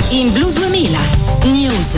In Blu 2000 News.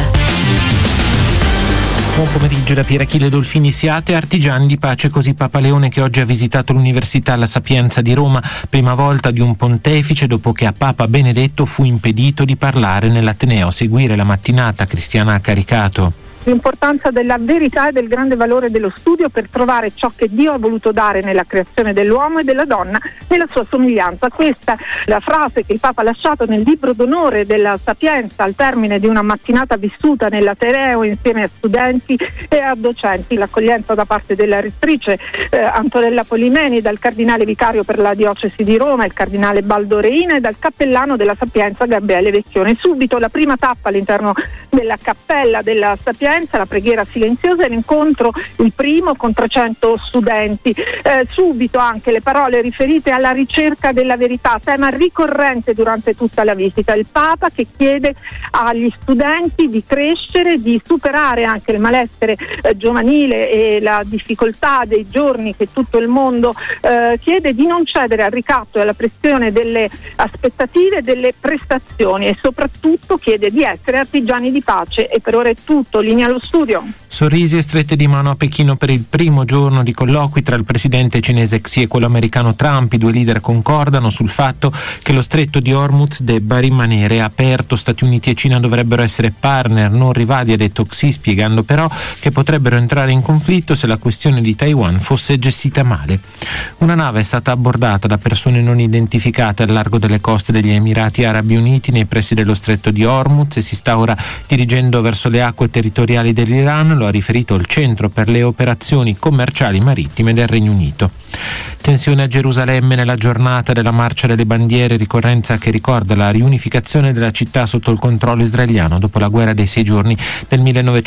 Buon pomeriggio da Pier Achille Dolfini. Siate artigiani di pace, così Papa Leone, che oggi ha visitato l'Università La Sapienza di Roma, prima volta di un pontefice dopo che a Papa Benedetto fu impedito di parlare nell'Ateneo. A seguire la mattinata, Cristiana Accaricato. L'importanza della verità e del grande valore dello studio per trovare ciò che Dio ha voluto dare nella creazione dell'uomo e della donna nella sua somiglianza. Questa è la frase che il Papa ha lasciato nel libro d'onore della Sapienza al termine di una mattinata vissuta nell'Ateneo insieme a studenti e a docenti. L'accoglienza da parte della rettrice Antonella Polimeni, dal cardinale vicario per la diocesi di Roma, il cardinale Baldo Reina, e dal cappellano della Sapienza Gabriele Vecchione. Subito la prima tappa all'interno della cappella della Sapienza, la preghiera silenziosa e l'incontro, il primo, con 300 studenti. Subito anche le parole riferite alla ricerca della verità, tema ricorrente durante tutta la visita. Il Papa che chiede agli studenti di crescere, di superare anche il malessere giovanile e la difficoltà dei giorni che tutto il mondo chiede, di non cedere al ricatto e alla pressione delle aspettative e delle prestazioni, e soprattutto chiede di essere artigiani di pace. E per ora è tutto. Linea allo studio. Sorrisi e strette di mano a Pechino per il primo giorno di colloqui tra il presidente cinese Xi e quello americano Trump. I due leader concordano sul fatto che lo stretto di Hormuz debba rimanere aperto. Stati Uniti e Cina dovrebbero essere partner, non rivali, ha detto Xi, spiegando però che potrebbero entrare in conflitto se la questione di Taiwan fosse gestita male. Una nave è stata abbordata da persone non identificate al largo delle coste degli Emirati Arabi Uniti nei pressi dello stretto di Hormuz e si sta ora dirigendo verso le acque territoriali dell'Iran. Lo ha riferito il Centro per le operazioni commerciali marittime del Regno Unito. Tensione a Gerusalemme nella giornata della marcia delle bandiere, ricorrenza che ricorda la riunificazione della città sotto il controllo israeliano dopo la guerra dei 6 giorni del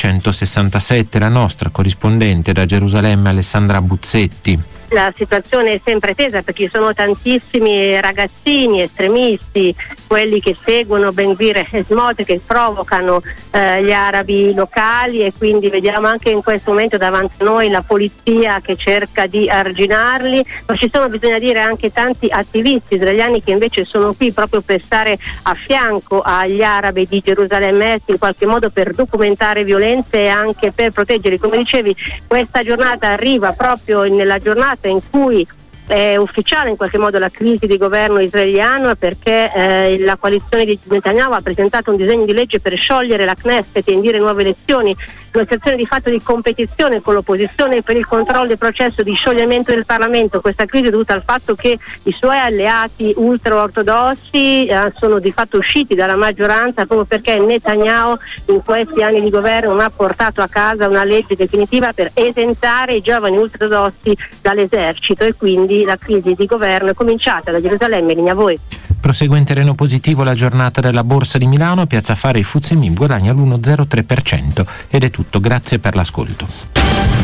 1967. La nostra corrispondente da Gerusalemme, Alessandra Buzzetti. La situazione è sempre tesa perché ci sono tantissimi ragazzini estremisti, quelli che seguono Ben Gvir e Smotrich, che provocano gli arabi locali, e quindi vediamo anche in questo momento davanti a noi la polizia che cerca di arginarli, ma ci sono, bisogna dire, anche tanti attivisti israeliani che invece sono qui proprio per stare a fianco agli arabi di Gerusalemme Est, in qualche modo per documentare violenze e anche per proteggerli. Come dicevi, questa giornata arriva proprio nella giornata in cui è ufficiale in qualche modo la crisi di governo israeliano, perché la coalizione di Netanyahu ha presentato un disegno di legge per sciogliere la Knesset e indire nuove elezioni, una situazione di fatto di competizione con l'opposizione per il controllo del processo di scioglimento del Parlamento. Questa crisi è dovuta al fatto che i suoi alleati ultraortodossi sono di fatto usciti dalla maggioranza proprio perché Netanyahu in questi anni di governo non ha portato a casa una legge definitiva per esentare i giovani ultraortodossi dall'esercito, e quindi la crisi di governo è cominciata da Gerusalemme. Linea a voi. Prosegue in terreno positivo la giornata della Borsa di Milano. Piazza Affari FTSE MIB guadagna l'1,03%. Ed è tutto, grazie per l'ascolto.